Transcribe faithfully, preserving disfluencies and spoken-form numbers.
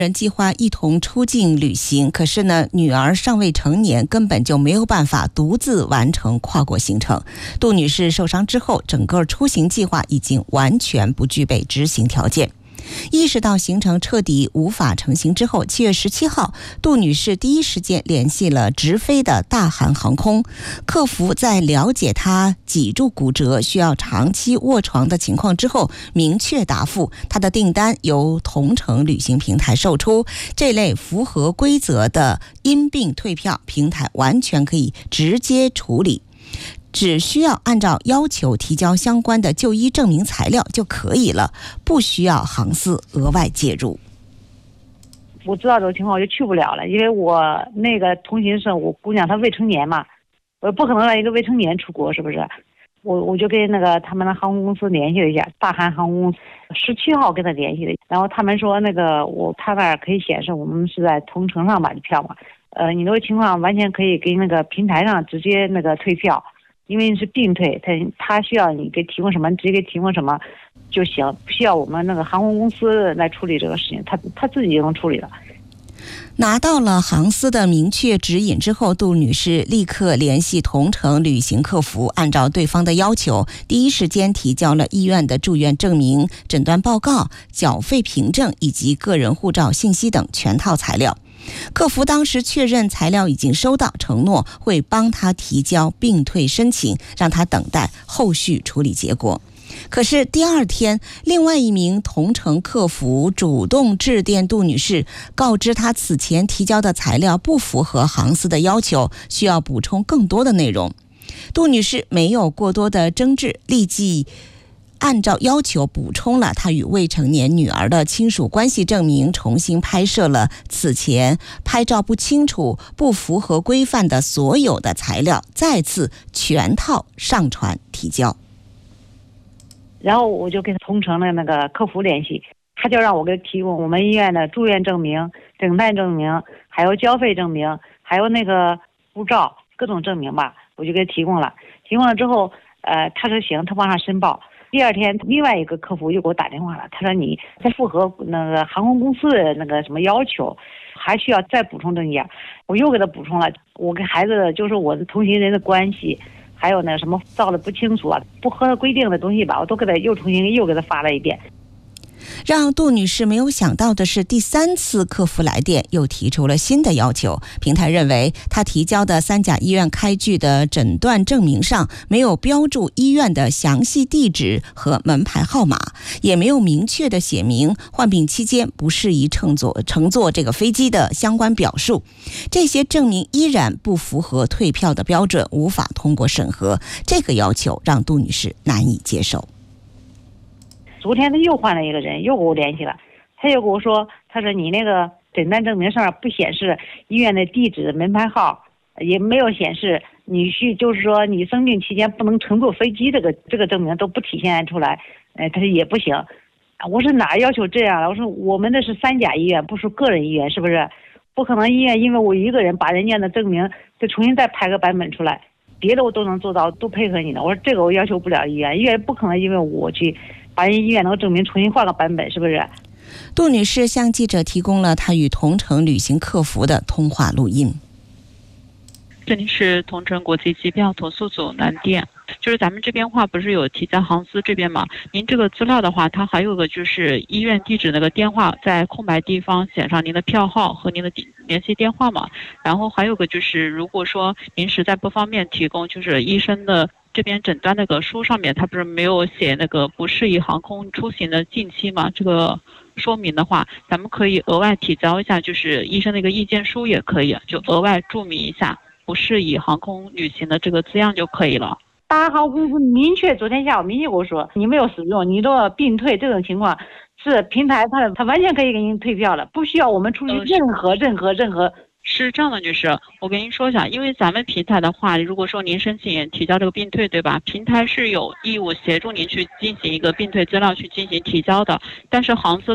人计划一同出境旅行，可是呢，女儿尚未成年，根本就没有办法独自完成跨国行程。杜女士受伤之后，整个出行计划已经完全不具备执行条件。意识到行程彻底无法成行之后，七月十七号，杜女士第一时间联系了直飞的大韩航空客服，在了解她脊柱骨折需要长期卧床的情况之后，明确答复她的订单由同程旅行平台售出，这类符合规则的因病退票，平台完全可以直接处理，只需要按照要求提交相关的就医证明材料就可以了，不需要航司额外介入。 我知道这个情况我就去不了了，因为我那个同行是我姑娘，她未成年嘛，我不可能让一个未成年出国，是不是？我我就跟那个他们的航空公司联系了一下，大韩航空公司十七号跟他联系的，然后他们说那个我他那儿可以显示我们是在同程上买的票嘛，呃，你这个情况完全可以给那个平台上直接那个退票。因为是并退，他他需要你给提供什么，直接给提供什么就行，不需要我们那个航空公司来处理这个事情，他他自己就能处理了。 拿到了航司的明确指引之后，杜女士立刻联系同程旅行客服，按照对方的要求，第一时间提交了医院的住院证明、诊断报告、缴费凭证以及个人护照信息等全套材料。客服当时确认材料已经收到，承诺会帮他提交并退申请，让他等待后续处理结果。可是第二天，另外一名同程客服主动致电杜女士，告知她此前提交的材料不符合航司的要求，需要补充更多的内容。杜女士没有过多的争执，立即按照要求补充了她与未成年女儿的亲属关系证明，重新拍摄了此前拍照不清楚、不符合规范的所有的材料，再次全套上传提交。 然后我就跟同程的那个客服联系，他就让我给提供我们医院的住院证明、诊断证明，还有交费证明，还有那个护照，各种证明吧，我就给提供了。提供了之后，呃，他说行，他往上申报。第二天，另外一个客服又给我打电话了，他说你不符合那个航空公司的那个什么要求，还需要再补充证件。我又给他补充了，我跟孩子的就是我的同行人的关系，还有那什么照的不清楚啊，不合规定的东西吧，我都给他又重新又给他发了一遍。 让杜女士没有想到的是，第三次客服来电又提出了新的要求。平台认为她提交的三甲医院开具的诊断证明上没有标注医院的详细地址和门牌号码，也没有明确的写明患病期间不适宜乘坐乘坐这个飞机的相关表述。这些证明依然不符合退票的标准，无法通过审核。这个要求让杜女士难以接受。 昨天他又换了一个人，又跟我联系了，他又跟我说，他说你那个诊断证明上不显示医院的地址、门牌号，也没有显示你需就是说你生病期间不能乘坐飞机，这个这个证明都不体现出来，哎，他说也不行。我说哪要求这样了？我说我们那是三甲医院，不是个人医院，是不是？不可能医院因为我一个人把人家的证明再重新再拍个版本出来，别的我都能做到，都配合你的。我说这个我要求不了医院，医院不可能因为我去把人医院能够证明重新换个版本，是不是？ 杜女士向记者提供了她与同程旅行客服的通话录音。 这里是同程国际机票投诉组南电，就是咱们这边话不是有提交航司这边嘛？您这个资料的话，它还有个就是医院地址那个电话，在空白地方写上您的票号和您的联系电话嘛。然后还有个就是，如果说您实在不方便提供，就是医生的这边诊断那个书上面，他不是没有写那个不适宜航空出行的近期嘛？这个说明的话，咱们可以额外提交一下，就是医生的一个意见书也可以，就额外注明一下不适宜航空旅行的这个字样就可以了。 大航空公司明确昨天下午明确跟我说，你没有使用，你的并退这种情况是平台它它完全可以给您退票了，不需要我们出具任何任何任何。 是这样的，女士，我跟您说一下，因为咱们平台的话，如果说您申请提交这个并退，对吧？平台是有义务协助您去进行一个并退资料去进行提交的，但是航司